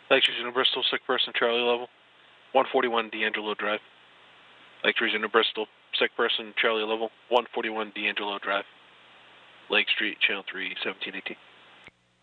Lake Region of Bristol, sick person, Charlie level. 141 D'Angelo Drive. Lake Region of Bristol, sick person, Charlie level. 141 D'Angelo Drive. Lake Street, Channel 3, 1718.